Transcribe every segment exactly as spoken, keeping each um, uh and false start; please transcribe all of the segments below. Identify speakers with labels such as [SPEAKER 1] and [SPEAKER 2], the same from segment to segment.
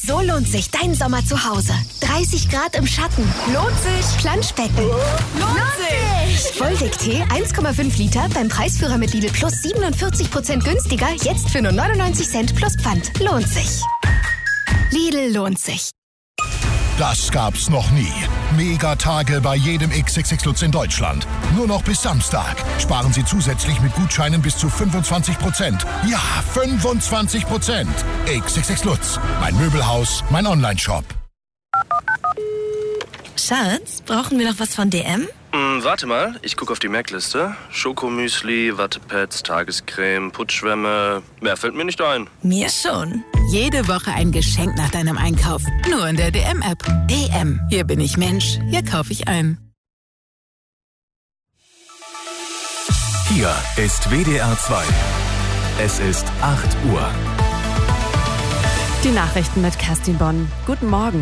[SPEAKER 1] So lohnt sich dein Sommer zu Hause. dreißig Grad im Schatten. Lohnt sich. Planschbecken.
[SPEAKER 2] Lohnt sich.
[SPEAKER 1] Volvic-Tee eins Komma fünf Liter beim Preisführer mit Lidl Plus siebenundvierzig Prozent günstiger. Jetzt für nur neunundneunzig Cent plus Pfand. Lohnt sich. Lidl lohnt sich.
[SPEAKER 3] Das gab's noch nie. Mega-Tage bei jedem X X X Lutz in Deutschland. Nur noch bis Samstag. Sparen Sie zusätzlich mit Gutscheinen bis zu fünfundzwanzig Prozent. Ja, fünfundzwanzig Prozent. X X X Lutz. Mein Möbelhaus, mein Onlineshop.
[SPEAKER 4] Schatz, brauchen wir noch was von D M?
[SPEAKER 5] Mm, warte mal, ich gucke auf die Merkliste. Schokomüsli, Wattepads, Tagescreme, Putzschwämme. Mehr fällt mir nicht ein.
[SPEAKER 4] Mir schon.
[SPEAKER 6] Jede Woche ein Geschenk nach deinem Einkauf. Nur in der D M-App. D M. Hier bin ich Mensch. Hier kaufe ich ein.
[SPEAKER 7] Hier ist W D R zwei. Es ist acht Uhr.
[SPEAKER 8] Die Nachrichten mit Kerstin Bonn. Guten Morgen.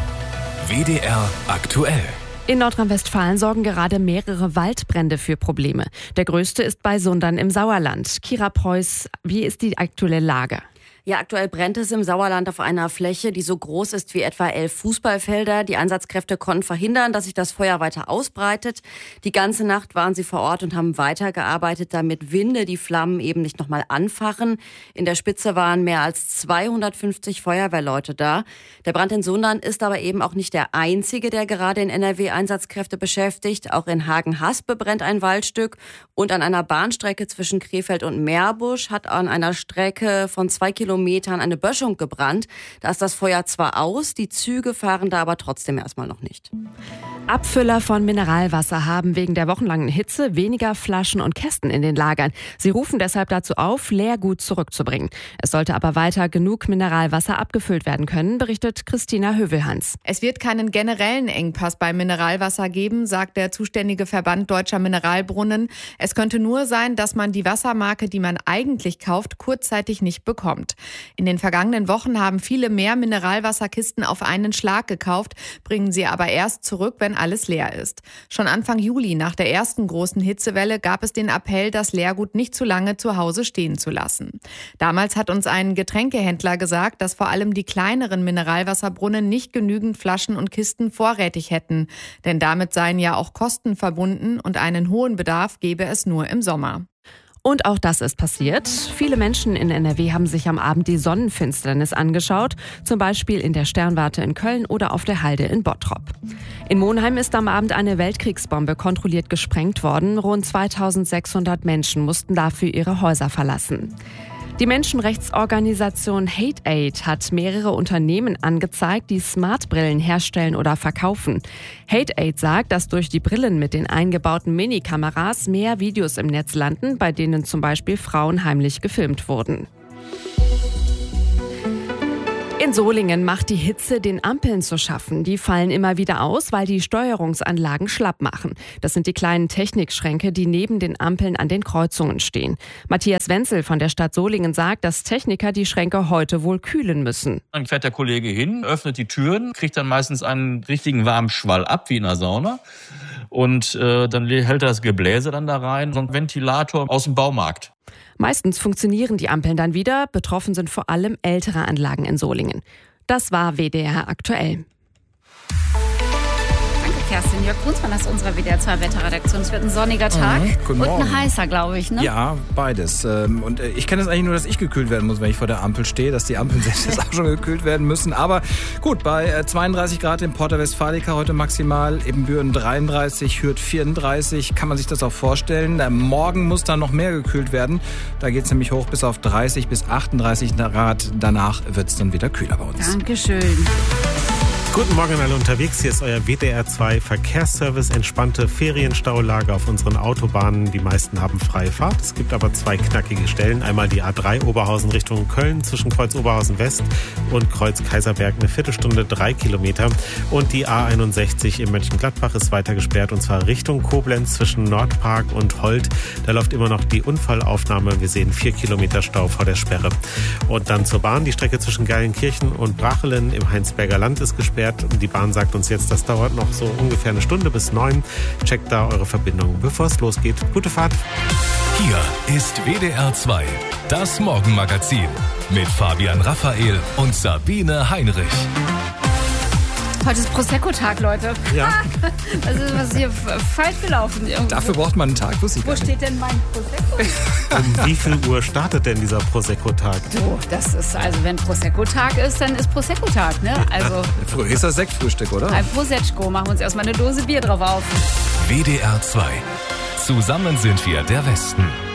[SPEAKER 7] W D R aktuell.
[SPEAKER 8] In Nordrhein-Westfalen sorgen gerade mehrere Waldbrände für Probleme. Der größte ist bei Sundern im Sauerland. Kira Preuß, wie ist die aktuelle Lage?
[SPEAKER 9] Ja, aktuell brennt es im Sauerland auf einer Fläche, die so groß ist wie etwa elf Fußballfelder. Die Einsatzkräfte konnten verhindern, dass sich das Feuer weiter ausbreitet. Die ganze Nacht waren sie vor Ort und haben weitergearbeitet, damit Winde die Flammen eben nicht nochmal anfachen. In der Spitze waren mehr als zweihundertfünfzig Feuerwehrleute da. Der Brand in Sundern ist aber eben auch nicht der einzige, der gerade in N R W Einsatzkräfte beschäftigt. Auch in Hagen-Haspe brennt ein Waldstück. Und an einer Bahnstrecke zwischen Krefeld und Meerbusch hat an einer Strecke von zwei Kilometern eine Böschung gebrannt. Da ist das Feuer zwar aus, die Züge fahren da aber trotzdem erstmal noch nicht.
[SPEAKER 8] Abfüller von Mineralwasser haben wegen der wochenlangen Hitze weniger Flaschen und Kästen in den Lagern. Sie rufen deshalb dazu auf, Leergut zurückzubringen. Es sollte aber weiter genug Mineralwasser abgefüllt werden können, berichtet Christina Hövelhans.
[SPEAKER 10] Es wird keinen generellen Engpass beim Mineralwasser geben, sagt der zuständige Verband Deutscher Mineralbrunnen. Es könnte nur sein, dass man die Wassermarke, die man eigentlich kauft, kurzzeitig nicht bekommt. In den vergangenen Wochen haben viele mehr Mineralwasserkisten auf einen Schlag gekauft, bringen sie aber erst zurück, wenn alles leer ist. Schon Anfang Juli, nach der ersten großen Hitzewelle, gab es den Appell, das Leergut nicht zu lange zu Hause stehen zu lassen. Damals hat uns ein Getränkehändler gesagt, dass vor allem die kleineren Mineralwasserbrunnen nicht genügend Flaschen und Kisten vorrätig hätten. Denn damit seien ja auch Kosten verbunden und einen hohen Bedarf gäbe es nur im Sommer.
[SPEAKER 8] Und auch das ist passiert. Viele Menschen in N R W haben sich am Abend die Sonnenfinsternis angeschaut, zum Beispiel in der Sternwarte in Köln oder auf der Halde in Bottrop. In Monheim ist am Abend eine Weltkriegsbombe kontrolliert gesprengt worden. Rund zweitausendsechshundert Menschen mussten dafür ihre Häuser verlassen. Die Menschenrechtsorganisation Hate Aid hat mehrere Unternehmen angezeigt, die Smartbrillen herstellen oder verkaufen. Hate Aid sagt, dass durch die Brillen mit den eingebauten Minikameras mehr Videos im Netz landen, bei denen zum Beispiel Frauen heimlich gefilmt wurden. In Solingen macht die Hitze den Ampeln zu schaffen. Die fallen immer wieder aus, weil die Steuerungsanlagen schlapp machen. Das sind die kleinen Technikschränke, die neben den Ampeln an den Kreuzungen stehen. Matthias Wenzel von der Stadt Solingen sagt, dass Techniker die Schränke heute wohl kühlen müssen.
[SPEAKER 11] Dann fährt der Kollege hin, öffnet die Türen, kriegt dann meistens einen richtigen warmen Schwall ab, wie in einer Sauna. Und äh, dann hält er das Gebläse dann da rein. So ein Ventilator aus dem Baumarkt.
[SPEAKER 8] Meistens funktionieren die Ampeln dann wieder. Betroffen sind vor allem ältere Anlagen in Solingen. Das war W D R aktuell.
[SPEAKER 2] Kerstin, Jörg Brunsmann aus unserer W D R zwei Wetterredaktion. Es wird ein sonniger Tag
[SPEAKER 12] mhm,
[SPEAKER 2] und
[SPEAKER 12] Morgen.
[SPEAKER 2] ein heißer, glaube ich, ne?
[SPEAKER 12] Ja, beides. Und ich kenne es eigentlich nur, dass ich gekühlt werden muss, wenn ich vor der Ampel stehe, dass die Ampeln selbst jetzt auch schon gekühlt werden müssen. Aber gut, bei zweiunddreißig Grad in Porta Westfalica heute maximal, Ebenbüren dreiunddreißig, Hürth vierunddreißig, kann man sich das auch vorstellen. Morgen muss dann noch mehr gekühlt werden. Da geht es nämlich hoch bis auf dreißig bis achtunddreißig Grad. Danach wird es dann wieder kühler bei uns.
[SPEAKER 2] Dankeschön.
[SPEAKER 13] Guten Morgen alle unterwegs, hier ist euer W D R zwei Verkehrsservice. Entspannte Ferienstaulage auf unseren Autobahnen. Die meisten haben freie Fahrt. Es gibt aber zwei knackige Stellen. Einmal die A drei Oberhausen Richtung Köln zwischen Kreuz Oberhausen West und Kreuz Kaiserberg eine Viertelstunde, drei Kilometer. Und die A einundsechzig in Mönchengladbach ist weiter gesperrt und zwar Richtung Koblenz zwischen Nordpark und Holt. Da läuft immer noch die Unfallaufnahme. Wir sehen vier Kilometer Stau vor der Sperre. Und dann zur Bahn. Die Strecke zwischen Geilenkirchen und Brachelen im Heinsberger Land ist gesperrt. gesperrt. Die Bahn sagt uns jetzt, das dauert noch so ungefähr eine Stunde bis neun. Checkt da eure Verbindung, bevor es losgeht. Gute Fahrt.
[SPEAKER 7] Hier ist W D R zwei, das Morgenmagazin mit Fabian Raphael und Sabine Heinrich.
[SPEAKER 2] Heute ist Prosecco-Tag, Leute.
[SPEAKER 13] Ja.
[SPEAKER 2] Also was ist hier falsch gelaufen? Irgendwo.
[SPEAKER 12] Dafür braucht man einen Tag, wusste ich
[SPEAKER 2] Wo
[SPEAKER 12] gar nicht.
[SPEAKER 2] steht denn mein Prosecco?
[SPEAKER 13] Um wie viel Uhr startet denn dieser Prosecco-Tag?
[SPEAKER 2] So, das ist, also wenn Prosecco-Tag ist, dann ist Prosecco-Tag, ne? Also
[SPEAKER 12] Früher ist das Sektfrühstück, oder?
[SPEAKER 2] ein Prosecco, machen wir uns erstmal eine Dose Bier drauf auf.
[SPEAKER 7] W D R zwei. Zusammen sind wir der Westen.